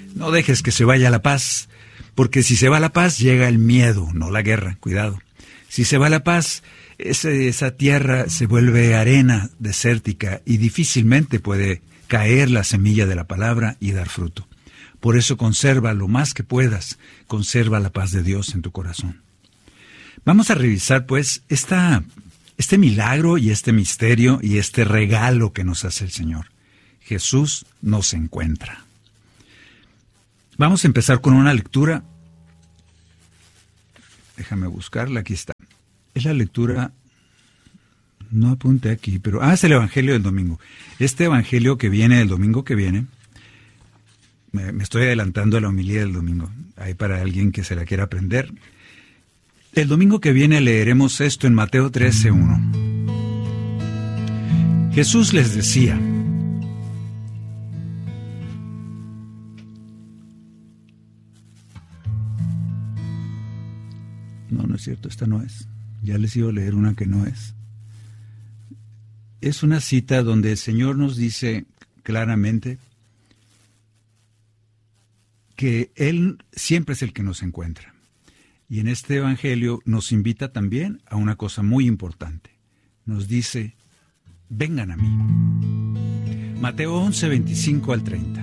No dejes que se vaya la paz, porque si se va la paz llega el miedo, no la guerra, cuidado. Si se va la paz, esa tierra se vuelve arena desértica y difícilmente puede caer la semilla de la palabra y dar fruto. Por eso conserva lo más que puedas, conserva la paz de Dios en tu corazón. Vamos a revisar pues este milagro y este misterio y este regalo que nos hace el Señor. Jesús nos encuentra. Vamos a empezar con una lectura. Déjame buscarla, aquí está. Es la lectura, no apunté aquí, pero es el Evangelio del domingo. Este Evangelio que viene el domingo que viene, me estoy adelantando a la homilía del domingo, ahí para alguien que se la quiera aprender. El domingo que viene leeremos esto en Mateo 13:1. Jesús les decía: No es cierto, esta no es. Ya les iba a leer una que no es. Es una cita donde el Señor nos dice claramente que Él siempre es el que nos encuentra. Y en este Evangelio nos invita también a una cosa muy importante. Nos dice: vengan a mí. Mateo 11:25 al 30.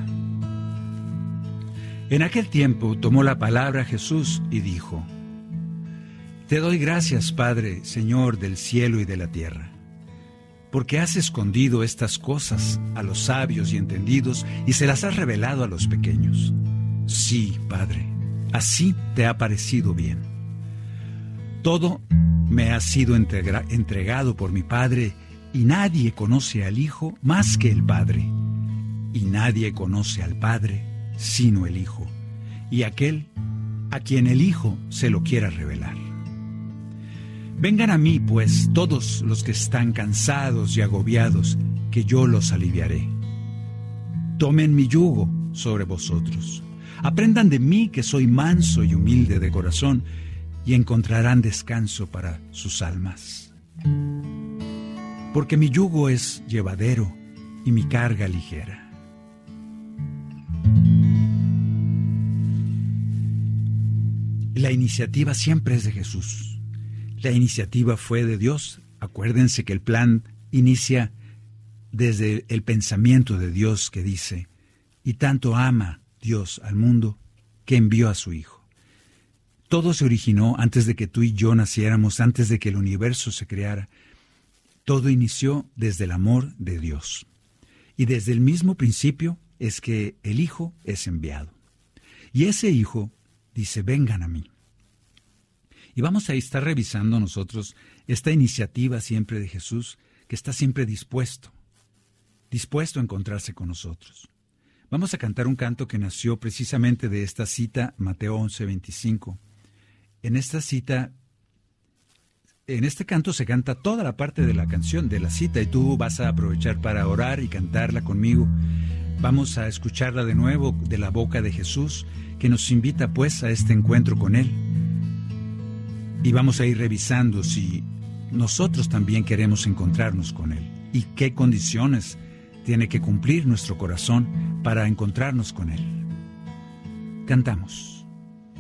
En aquel tiempo tomó la palabra Jesús y dijo: Te doy gracias, Padre, Señor del cielo y de la tierra, porque has escondido estas cosas a los sabios y entendidos y se las has revelado a los pequeños. Sí, Padre, así te ha parecido bien. Todo me ha sido entregado por mi Padre, y nadie conoce al Hijo más que el Padre, y nadie conoce al Padre sino el Hijo, y aquel a quien el Hijo se lo quiera revelar. Vengan a mí, pues, todos los que están cansados y agobiados, que yo los aliviaré. Tomen mi yugo sobre vosotros. Aprendan de mí, que soy manso y humilde de corazón, y encontrarán descanso para sus almas. Porque mi yugo es llevadero y mi carga ligera. La iniciativa siempre es de Jesús. La iniciativa fue de Dios. Acuérdense que el plan inicia desde el pensamiento de Dios, que dice: y tanto ama Dios al mundo que envió a su Hijo. Todo se originó antes de que tú y yo naciéramos, antes de que el universo se creara. Todo inició desde el amor de Dios. Y desde el mismo principio es que el Hijo es enviado. Y ese Hijo dice: vengan a mí. Y vamos a estar revisando nosotros esta iniciativa siempre de Jesús, que está siempre dispuesto a encontrarse con nosotros. Vamos a cantar un canto que nació precisamente de esta cita, Mateo 11:25. En esta cita, en este canto se canta toda la parte de la canción, de la cita, y tú vas a aprovechar para orar y cantarla conmigo. Vamos a escucharla de nuevo de la boca de Jesús, que nos invita pues a este encuentro con Él. Y vamos a ir revisando si nosotros también queremos encontrarnos con Él y qué condiciones tiene que cumplir nuestro corazón para encontrarnos con Él. Cantamos.